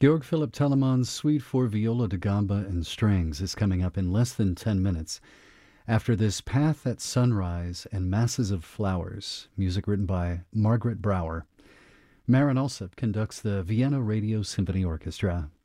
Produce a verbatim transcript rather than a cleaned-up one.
Georg Philipp Telemann's Suite for Viola da Gamba and Strings is coming up in less than ten minutes. After this, Path at Sunrise and Masses of Flowers, music written by Margaret Brauer. Marin Alsop conducts the Vienna Radio Symphony Orchestra.